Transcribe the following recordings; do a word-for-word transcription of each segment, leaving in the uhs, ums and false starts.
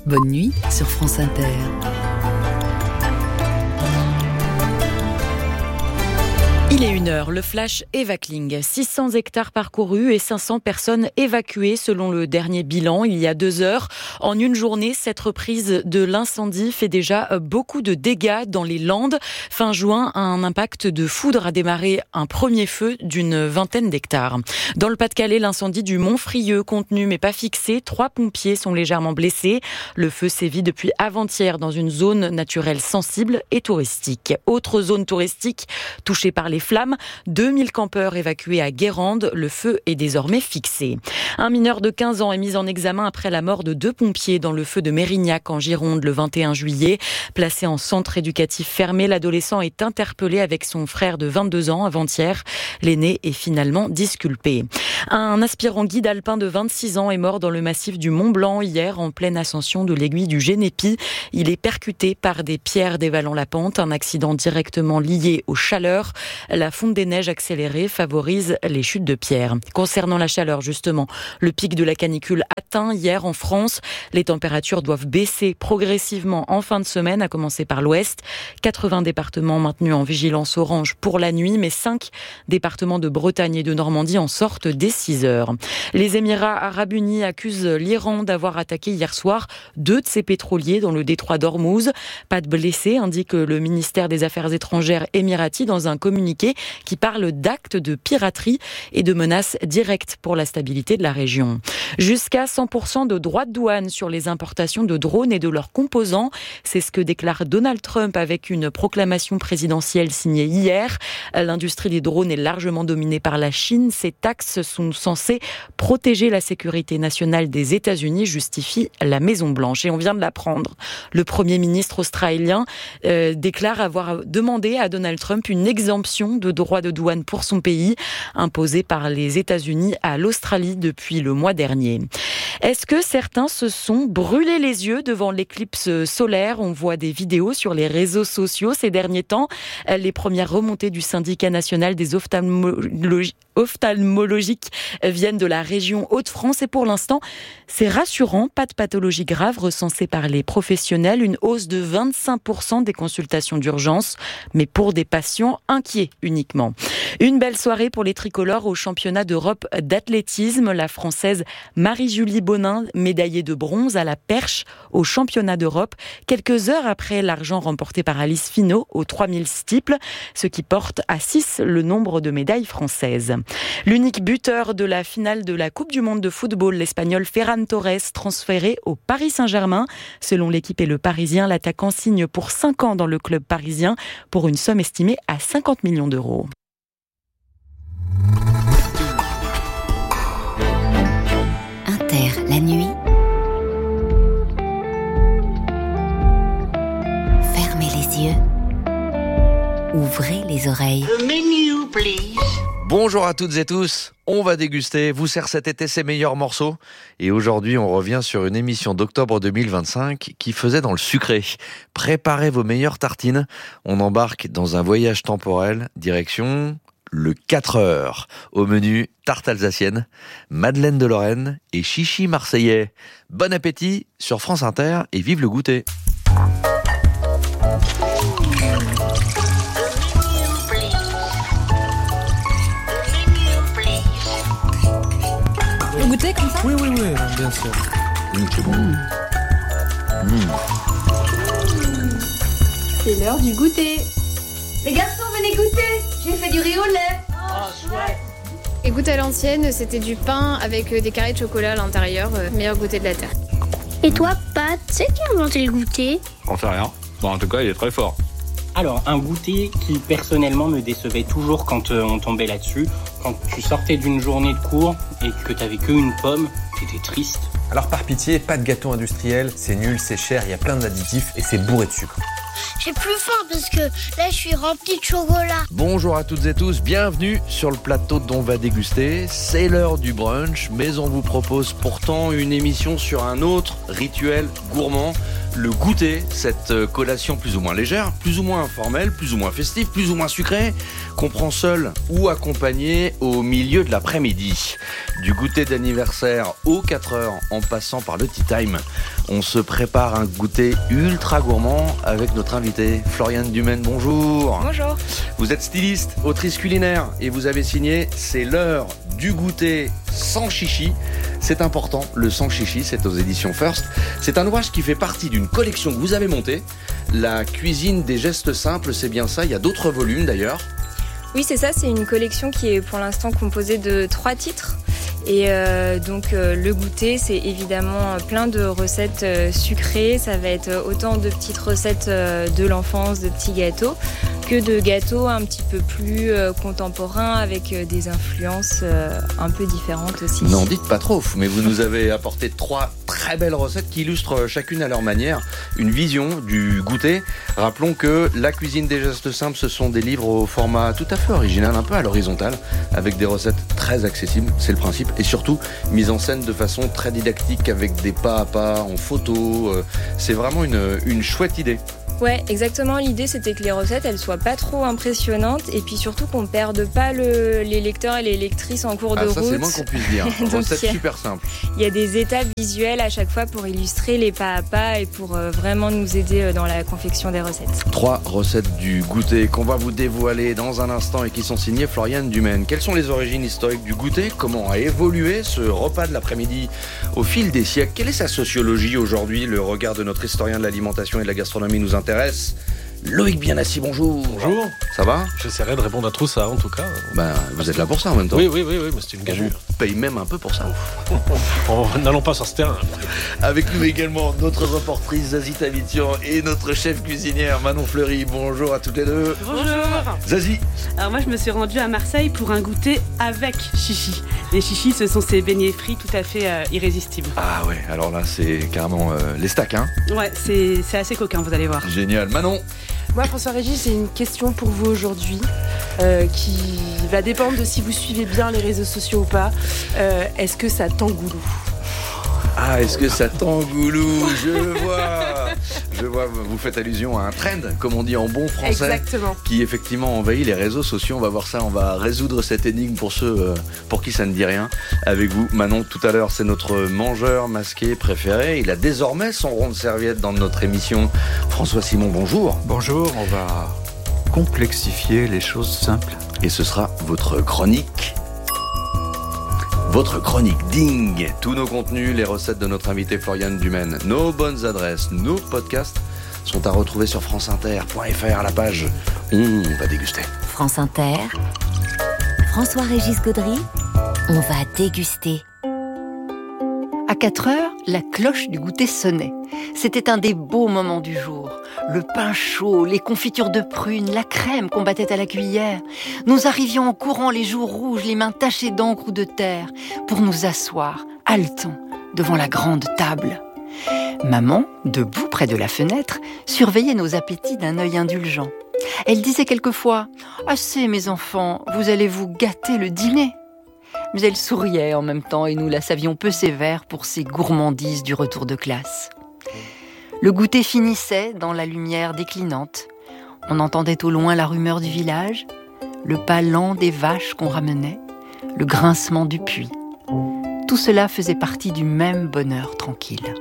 Bonne nuit sur France Inter. Il est une heure, le flash Evacling. six cents hectares parcourus et cinq cents personnes évacuées selon le dernier bilan il y a deux heures. En une journée, cette reprise de l'incendie fait déjà beaucoup de dégâts dans les Landes. Fin juin, un impact de foudre a démarré un premier feu d'une vingtaine d'hectares. Dans le Pas-de-Calais, l'incendie du Mont-Frieux, contenu mais pas fixé. Trois pompiers sont légèrement blessés. Le feu sévit depuis avant-hier dans une zone naturelle sensible et touristique. Autre zone touristique touchée par les flammes, deux mille campeurs évacués à Guérande. Le feu est désormais fixé. Un mineur de quinze ans est mis en examen après la mort de deux pompiers dans le feu de Mérignac en Gironde le vingt et un juillet. Placé en centre éducatif fermé, l'adolescent est interpellé avec son frère de vingt-deux ans avant-hier. L'aîné est finalement disculpé. Un aspirant guide alpin de vingt-six ans est mort dans le massif du Mont Blanc hier en pleine ascension de l'aiguille du Génépi. Il est percuté par des pierres dévalant la pente, un accident directement lié aux chaleurs. La fonte des neiges accélérée favorise les chutes de pierres. Concernant la chaleur, justement, le pic de la canicule atteint hier en France. Les températures doivent baisser progressivement en fin de semaine, à commencer par l'ouest. quatre-vingts départements maintenus en vigilance orange pour la nuit, mais cinq départements de Bretagne et de Normandie en sortent dès six heures. Les Émirats arabes unis accusent l'Iran d'avoir attaqué hier soir deux de ses pétroliers dans le détroit d'Ormuz. Pas de blessés, indique le ministère des Affaires étrangères émirati dans un communiqué qui parle d'actes de piraterie et de menaces directes pour la stabilité de la région. Jusqu'à cent pour cent de droits de douane sur les importations de drones et de leurs composants. C'est ce que déclare Donald Trump avec une proclamation présidentielle signée hier. L'industrie des drones est largement dominée par la Chine. Ces taxes sont censées protéger la sécurité nationale des États-Unis, justifie la Maison-Blanche. Et on vient de l'apprendre. Le Premier ministre australien euh, déclare avoir demandé à Donald Trump une exemption de droits de douane pour son pays, imposée par les États-Unis à l'Australie depuis le mois dernier. Est-ce que certains se sont brûlés les yeux devant l'éclipse solaire ? On voit des vidéos sur les réseaux sociaux ces derniers temps. Les premières remontées du syndicat national des ophtalmologistes ophtalmologiques viennent de la région Hauts-de-France et pour l'instant, c'est rassurant. Pas de pathologie grave recensée par les professionnels. Une hausse de vingt-cinq pour cent des consultations d'urgence, mais pour des patients inquiets uniquement. Une belle soirée pour les tricolores au championnat d'Europe d'athlétisme. La Française Marie-Julie Bonin, médaillée de bronze à la perche au championnat d'Europe, quelques heures après l'argent remporté par Alice Finot aux trois mille steeples, ce qui porte à six le nombre de médailles françaises. L'unique buteur de la finale de la Coupe du Monde de football, l'Espagnol Ferran Torres, transféré au Paris Saint-Germain. Selon l'équipe et le Parisien, l'attaquant signe pour cinq ans dans le club parisien pour une somme estimée à cinquante millions d'euros. Inter, la nuit. Fermez les yeux. Ouvrez les oreilles. The menu, please. Bonjour à toutes et tous, on va déguster, vous sert cet été ses meilleurs morceaux et aujourd'hui on revient sur une émission d'octobre deux mille vingt-cinq qui faisait dans le sucré. Préparez vos meilleures tartines, on embarque dans un voyage temporel, direction le quatre heures. Au menu, tarte alsacienne, madeleine de Lorraine et chichi marseillais. Bon appétit sur France Inter et vive le goûter. Vous goûtez comme ça ? Oui, oui, oui, bien sûr. Mmh, c'est bon. Mmh. Mmh. C'est l'heure du goûter. Les garçons, venez goûter. J'ai fait du riz au lait. Oh, chouette. Et goûter à l'ancienne, c'était du pain avec des carrés de chocolat à l'intérieur. Meilleur goûter de la terre. Et toi, Pat, c'est qui a inventé le goûter ? J'en sais rien. Bon, en tout cas, il est très fort. Alors, un goûter qui personnellement me décevait toujours quand euh, on tombait là-dessus. Quand tu sortais d'une journée de cours et que t'avais qu'une pomme, t'étais triste. Alors par pitié, pas de gâteau industriel, c'est nul, c'est cher, il y a plein d'additifs et c'est bourré de sucre. j'ai plus faim parce que là je suis rempli de chocolat. Bonjour à toutes et tous, bienvenue sur le plateau d'On va déguster. C'est l'heure du brunch, mais on vous propose pourtant une émission sur un autre rituel gourmand, le goûter, cette collation plus ou moins légère, plus ou moins informelle, plus ou moins festive, plus ou moins sucrée, qu'on prend seul ou accompagné au milieu de l'après-midi. Du goûter d'anniversaire aux quatre heures en passant par le tea time, on se prépare un goûter ultra gourmand avec notre invitée Floriane Dumaine. Bonjour. Bonjour. Vous êtes styliste, autrice culinaire et vous avez signé « C'est l'heure du goûter sans chichi ». C'est important, le sans chichi, c'est aux éditions First. C'est un ouvrage qui fait partie d'une collection que vous avez montée. La cuisine des gestes simples, c'est bien ça. Il y a d'autres volumes d'ailleurs. Oui, c'est ça, c'est une collection qui est pour l'instant composée de trois titres. Et euh, donc euh, le goûter, c'est évidemment plein de recettes euh, sucrées. Ça va être autant de petites recettes euh, de l'enfance, de petits gâteaux, que de gâteaux un petit peu plus euh, contemporains avec euh, des influences euh, un peu différentes aussi. N'en dites pas trop, mais vous nous avez apporté trois très belles recettes qui illustrent chacune à leur manière une vision du goûter. Rappelons que La cuisine des gestes simples, ce sont des livres au format tout à fait original, un peu à l'horizontale, avec des recettes très accessibles, c'est le principe, et surtout mise en scène de façon très didactique avec des pas à pas en photo. C'est vraiment une, une chouette idée. Ouais, exactement. L'idée, c'était que les recettes, elles soient pas trop impressionnantes et puis surtout qu'on perde pas le, les lecteurs et les lectrices en cours ah, de ça, route. Ça, c'est moins qu'on puisse dire. Recette super simple. Il y a des étapes visuelles à chaque fois pour illustrer les pas à pas et pour euh, vraiment nous aider dans la confection des recettes. Trois recettes du goûter qu'on va vous dévoiler dans un instant et qui sont signées Floriane Dumaine. Quelles sont les origines historiques du goûter ? Comment a évolué ce repas de l'après-midi au fil des siècles ? Quelle est sa sociologie aujourd'hui ? Le regard de notre historien de l'alimentation et de la gastronomie nous intéresse. Loïc Bianassi, bonjour. Bonjour. Ça va ? J'essaierai de répondre à tout ça en tout cas. Ben, vous êtes là pour ça en même temps. Oui, oui, oui, oui, mais c'est une gageure. On vous paye même un peu pour ça. Oh, n'allons pas sur ce terrain. Avec nous également notre reportrice Zazie Tavitian et notre chef cuisinière Manon Fleury. Bonjour à toutes les deux. Bonjour. Zazie. Alors moi je me suis rendue à Marseille pour un goûter avec chichi. Les chichis, ce sont ces beignets frits tout à fait euh, irrésistibles. Ah ouais, alors là c'est carrément euh, les stacks, hein. Ouais, c'est, c'est assez coquin, vous allez voir. Génial. Manon. Moi, François-Régis, j'ai une question pour vous aujourd'hui euh, qui va dépendre de si vous suivez bien les réseaux sociaux ou pas. Euh, est-ce que ça t'engoulou ? Ah, est-ce que ça t'engoulou ? Je vois. Je vois, vous faites allusion à un trend, comme on dit en bon français. Exactement. Qui effectivement envahit les réseaux sociaux. On va voir ça, on va résoudre cette énigme pour ceux euh, pour qui ça ne dit rien. Avec vous, Manon, tout à l'heure, c'est notre mangeur masqué préféré. Il a désormais son rond de serviette dans notre émission. François Simon, bonjour. Bonjour, on va complexifier les choses simples. Et ce sera votre chronique. Votre chronique Ding. Tous nos contenus, les recettes de notre invité Floriane Dumaine, nos bonnes adresses, nos podcasts sont à retrouver sur franceinter point f r à la page On va déguster. France Inter, François-Régis Gaudry, on va déguster. À quatre heures, la cloche du goûter sonnait. C'était un des beaux moments du jour. Le pain chaud, les confitures de prunes, la crème qu'on battait à la cuillère. Nous arrivions en courant les joues rouges, les mains tachées d'encre ou de terre, pour nous asseoir, haletants, devant la grande table. Maman, debout près de la fenêtre, surveillait nos appétits d'un œil indulgent. Elle disait quelquefois « Assez, mes enfants, vous allez vous gâter le dîner !» Mais elle souriait en même temps et nous la savions peu sévère pour ses gourmandises du retour de classe. Le goûter finissait dans la lumière déclinante. On entendait au loin la rumeur du village, le pas lent des vaches qu'on ramenait, le grincement du puits. Tout cela faisait partie du même bonheur tranquille.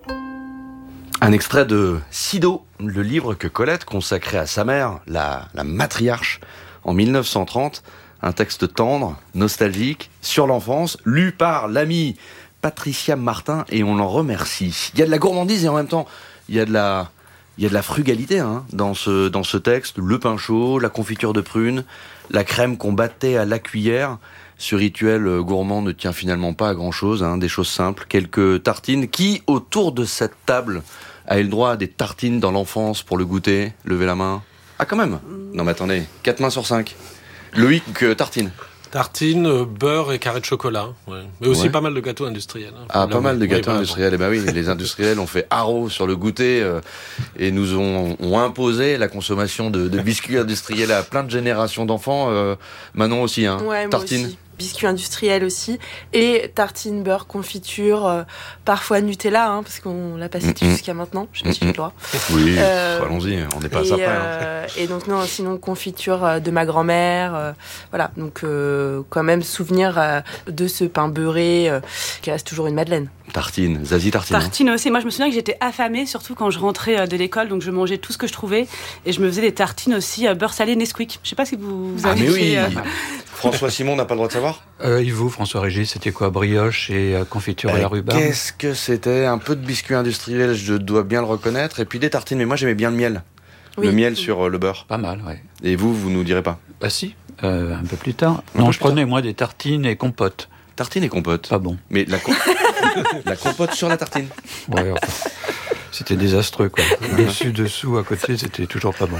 Un extrait de Sido, le livre que Colette consacrait à sa mère, la, la matriarche, en mille neuf cent trente. Un texte tendre, nostalgique, sur l'enfance, lu par l'amie Patricia Martin, et on l'en remercie. Il y a de la gourmandise et en même temps, il y a de la, il y a de la frugalité hein, dans ce, dans ce texte. Le pain chaud, la confiture de prunes, la crème qu'on battait à la cuillère. Ce rituel gourmand ne tient finalement pas à grand-chose, hein, des choses simples, quelques tartines. Qui, autour de cette table, a eu le droit à des tartines dans l'enfance pour le goûter ? Levez la main. Ah quand même ? Non mais attendez, quatre mains sur cinq. Loïc, euh, tartine. Tartines, euh, beurre et carré de chocolat. Ouais. Mais aussi Ouais. pas mal de gâteaux industriels. Hein, Ah, pas mal de oui, gâteaux voilà, industriels. Eh ben oui, les industriels ont fait haro sur le goûter euh, et nous ont, ont imposé la consommation de, de biscuits industriels à plein de générations d'enfants. Euh, Manon aussi, hein. Ouais, moi Tartine. aussi. Biscuits industriels aussi. Et tartines, beurre, confiture, euh, parfois Nutella, hein, parce qu'on l'a pas cité Mm-mm. jusqu'à maintenant. Je sais pas si j'ai le droit. Oui, Euh, allons-y, on n'est pas et, après. hein. euh, et donc, non, sinon, confiture euh, de ma grand-mère. euh, voilà, donc euh, quand même souvenir euh, de ce pain beurré euh, qui reste toujours une madeleine. Tartine, Zazie Tartine. hein. Tartines aussi. Moi, je me souviens que j'étais affamée, surtout quand je rentrais euh, de l'école, donc je mangeais tout ce que je trouvais et je me faisais des tartines aussi euh, beurre salé Nesquik. Je sais pas si vous, vous Ah avez mais oui. fait, euh, François Simon n'a pas le droit de savoir. Euh, et vous, François-Régis, c'était quoi? Brioche et euh, confiture à la Euh, rhubarbe? Qu'est-ce que c'était? Un peu de biscuits industriels, je dois bien le reconnaître, et puis des tartines. Mais moi, j'aimais bien le miel. Oui. Le miel sur euh, le beurre. Pas mal, ouais. Et vous, vous nous direz pas? Bah si, euh, un peu plus tard. Un non, peu je plus tard. prenais moi des tartines et compotes. Tartine et compote. Pas bon. Mais la, com- la compote sur la tartine. Ouais, enfin, c'était désastreux, quoi. Dessus, dessous, à côté, c'était toujours pas bon.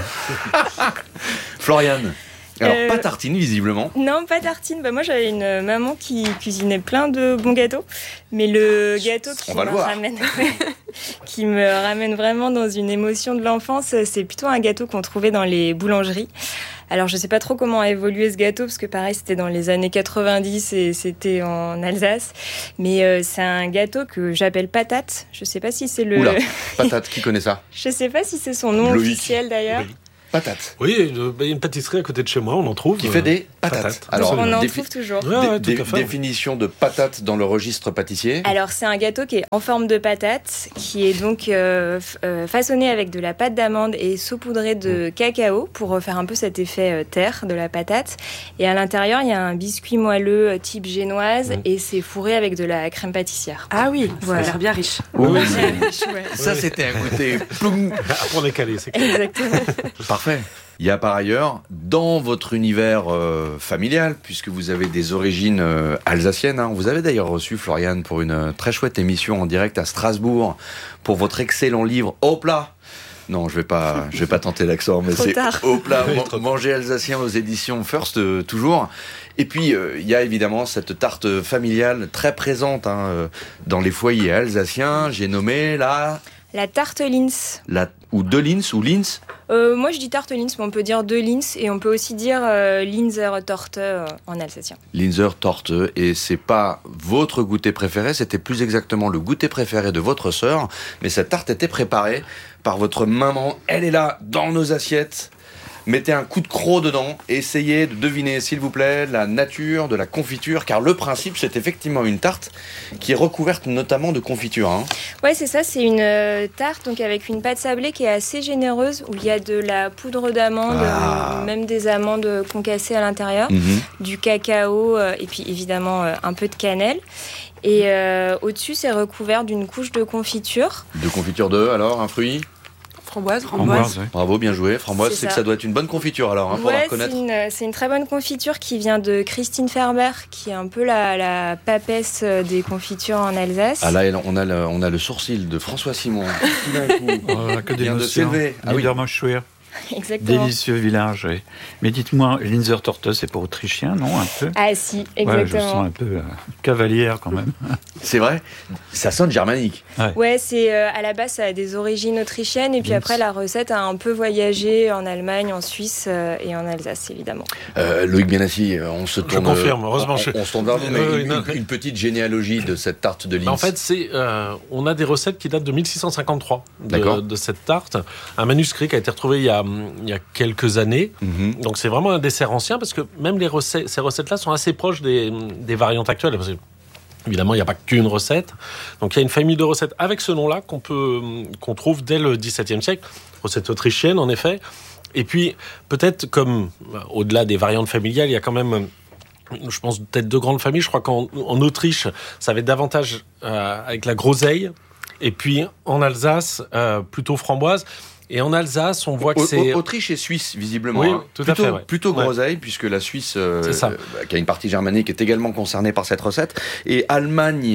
Floriane. Alors, Euh, pas tartine, visiblement. Non, pas tartine. Bah, moi, j'avais une maman qui cuisinait plein de bons gâteaux. Mais le gâteau qui On va le me voir. ramène, qui me ramène vraiment dans une émotion de l'enfance, c'est plutôt un gâteau qu'on trouvait dans les boulangeries. Alors, je sais pas trop comment a évolué ce gâteau, parce que pareil, c'était dans les années quatre-vingt-dix et c'était en Alsace. Mais euh, c'est un gâteau que j'appelle patate. Je sais pas si c'est le... Oula, patate, qui connaît ça? Je sais pas si c'est son nom Loïc. officiel d'ailleurs. Oui. Patate. Oui, il y a une pâtisserie à côté de chez moi, on en trouve. Qui fait des patates. patates. Alors, On en défi- trouve toujours. Ouais, ouais, dé- tout à fait. définition de patate dans le registre pâtissier. Alors, c'est un gâteau qui est en forme de patate, qui est donc euh, f- euh, façonné avec de la pâte d'amande et saupoudré de cacao pour euh, faire un peu cet effet euh, terre de la patate. Et à l'intérieur, il y a un biscuit moelleux euh, type génoise Mm. et c'est fourré avec de la crème pâtissière. Ah oui, Ça Voilà. a l'air bien riche. Oui, Ouais. ça, c'était un goûter. Ploum. Après, on est calé, c'est clair. Exactement. Parfait. Il y a par ailleurs, dans votre univers euh, familial, puisque vous avez des origines euh, alsaciennes, hein, vous avez d'ailleurs reçu Floriane pour une euh, très chouette émission en direct à Strasbourg pour votre excellent livre Au plat. Non, je vais pas, je vais pas tenter l'accent, mais Trop c'est tard. Au plat, Oui, man- trop tard. manger alsacien aux éditions First, euh, toujours. Et puis, euh, il y a évidemment cette tarte familiale très présente hein, euh, dans les foyers alsaciens. J'ai nommé la, La tarte Linz. la ou de Linz ou Linz. Euh, moi, je dis tarte Linz, mais on peut dire de Linz et on peut aussi dire euh, Linzer Torte euh, en alsacien. Linzer Torte, et c'est pas votre goûter préféré, c'était plus exactement le goûter préféré de votre sœur, mais cette tarte était préparée par votre maman, elle est là, dans nos assiettes. Mettez un coup de croc dedans, et essayez de deviner, s'il vous plaît, la nature de la confiture, car le principe, c'est effectivement une tarte qui est recouverte notamment de confiture. Hein. Ouais, c'est ça, c'est une euh, tarte donc avec une pâte sablée qui est assez généreuse, où il y a de la poudre d'amande, Ah. euh, même des amandes concassées à l'intérieur, Mhm. du cacao euh, et puis évidemment euh, un peu de cannelle. Et euh, au-dessus, c'est recouvert d'une couche de confiture. De confiture de, alors, un fruit. Framboise, Framboise, ouais. Bravo, bien joué. Framboise, C'est c'est que ça. ça doit être une bonne confiture, alors, hein, pour la Ouais, reconnaître. c'est une, c'est une très bonne confiture qui vient de Christine Ferber, qui est un peu la, la papesse des confitures en Alsace. Ah là, on a le, on a le sourcil de François Simon. Tout d'un coup, Oh, que vient de d'émotion. s'élever. Ah oui. Niedermöschwer. Exactement. Délicieux village, oui. Mais dites-moi, Linzer Torte, c'est pour autrichien, non, un peu? Ah si, Ouais, je exactement. sens un peu euh, cavalière quand même. C'est vrai, ça sonne germanique. Ouais, c'est euh, à la base ça a des origines autrichiennes et puis Linz. après la recette a un peu voyagé en Allemagne, en Suisse euh, et en Alsace évidemment. Euh, Loïc Bienassi, euh, on se tourne. confirme, heureusement, On, je- on se tourne vers vous, mais Oui, une, non. une- une petite généalogie de cette tarte de Linz. Bah, en fait, c'est, euh, on a des recettes qui datent de mille six cent cinquante-trois D'accord. de, de cette tarte. Un manuscrit qui a été retrouvé il y a, il y a quelques années. Mhm. Donc c'est vraiment un dessert ancien parce que même les recettes, ces recettes-là sont assez proches des, des variantes actuelles. Parce que, évidemment, il n'y a pas qu'une recette. Donc il y a une famille de recettes avec ce nom-là qu'on peut, qu'on trouve dès le dix-septième siècle. Recette autrichienne, en effet. Et puis, peut-être comme, euh, au-delà des variantes familiales, il y a quand même... Je pense peut-être deux grandes familles. Je crois qu'en en Autriche, ça va être davantage euh, avec la groseille. Et puis en Alsace, euh, plutôt framboise. Et en Alsace, on voit que Au- c'est... au- Autriche et Suisse, visiblement. Oui, hein. tout à plutôt, fait, ouais. Plutôt Ouais. groseille, puisque la Suisse, euh, C'est ça. euh, qui a une partie germanique, est également concernée par cette recette. Et Allemagne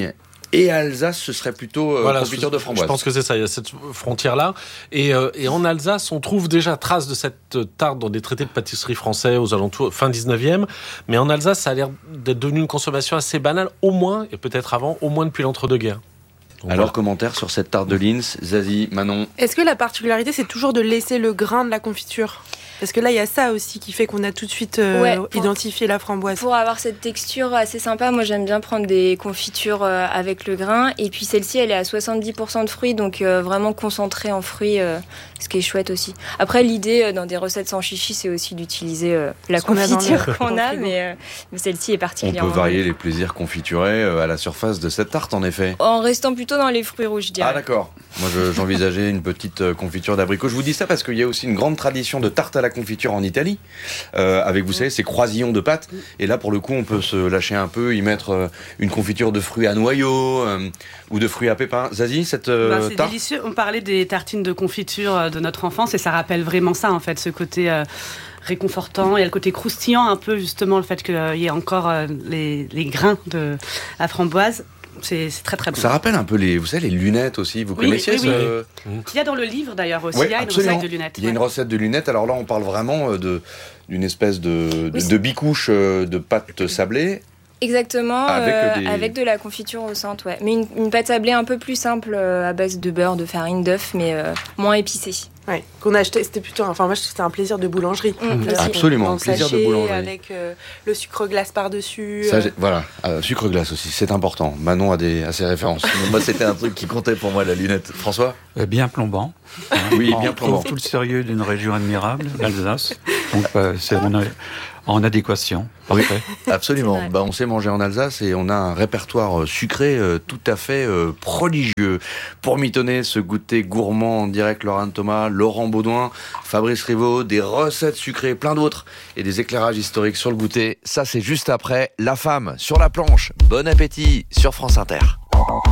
Et Alsace, ce serait plutôt euh, voilà, confiture de framboise. Je pense que c'est ça, il y a cette frontière-là. Et, euh, et en Alsace, on trouve déjà trace de cette tarte dans des traités de pâtisserie français aux alentours, fin dix-neuvième. Mais en Alsace, ça a l'air d'être devenu une consommation assez banale, au moins, et peut-être avant, au moins depuis l'entre-deux-guerres. Donc, Alors, voilà. commentaire sur cette tarte de Linz, Zazie, Manon. Est-ce que la particularité, c'est toujours de laisser le grain de la confiture ? Parce que là, il y a ça aussi qui fait qu'on a tout de suite euh, Ouais, pour- identifié la framboise. Pour avoir cette texture assez sympa, moi j'aime bien prendre des confitures euh, avec le grain. Et puis celle-ci, elle est à soixante-dix pour cent de fruits, donc euh, vraiment concentrée en fruits, euh, ce qui est chouette aussi. Après, l'idée euh, dans des recettes sans chichi, c'est aussi d'utiliser euh, la Ce qu'on a dans confiture le- qu'on dans le a, frigo. mais, euh, mais celle-ci est On particulièrement... peut varier les plaisirs confiturés euh, à la surface de cette tarte, en effet. En restant plutôt dans les fruits rouges, je dirais. Ah d'accord. Moi je- j'envisageais une petite euh, confiture d'abricot. Je vous dis ça parce qu'il y a aussi une grande tradition de tarte à la confiture en Italie, euh, avec vous savez ces croisillons de pâte. Et là pour le coup on peut se lâcher un peu, y mettre euh, une confiture de fruits à noyaux euh, ou de fruits à pépins. Zazie, cette euh, Ben, c'est tarte délicieux. On parlait des tartines de confiture euh, de notre enfance et ça rappelle vraiment ça en fait, ce côté euh, réconfortant. Il y a le côté croustillant un peu justement, le fait qu'il y ait encore euh, les, les grains de la framboise. C'est, c'est très très bon. Ça rappelle un peu les, vous savez, les lunettes aussi. Vous Oui, connaissiez oui, oui, ce... Il y a dans le livre d'ailleurs aussi, Ouais, il y a une absolument. recette de lunettes. Il y a une ouais. recette de lunettes. Alors là, on parle vraiment euh, de d'une espèce de, de, Oui, de bicouche euh, de pâte sablée. Exactement, Avec, euh, des- avec de la confiture au centre, ouais. Mais une, une pâte sablée un peu plus simple euh, à base de beurre, de farine, d'œuf, mais euh, moins épicée. Ouais, qu'on a acheté, c'était plutôt, enfin moi c'était un plaisir de boulangerie. Mmh, Là, absolument, dans le plaisir de sachet, boulangerie. avec euh, le sucre glace par-dessus. Ça, euh, j'ai- voilà, Euh, sucre glace aussi, c'est important. Manon a, des, a ses références. Moi, c'était un truc qui comptait pour moi, la lunette. François ? Euh, Bien plombant. Hein. Oui, On bien retrouve plombant. tout le sérieux d'une région admirable, l'Alsace. Donc, euh, c'est en, en adéquation. Parfait. Absolument. Ouais. Bah, on sait manger en Alsace et on a un répertoire euh, sucré euh, tout à fait euh, prodigieux. Pour mitonner ce goûter gourmand en direct, Laurent Thomas, Laurent Baudouin, Fabrice Rivaud, des recettes sucrées, plein d'autres, et des éclairages historiques sur le goûter. Ça, c'est juste après La Femme sur la planche. Bon appétit sur France Inter.